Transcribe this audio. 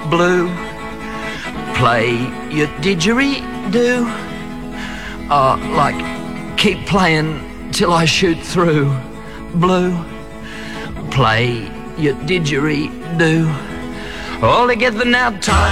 Blue, play your didgeridoo. Like, keep playing till I shoot through. Blue, play your didgeridoo. All together now, time.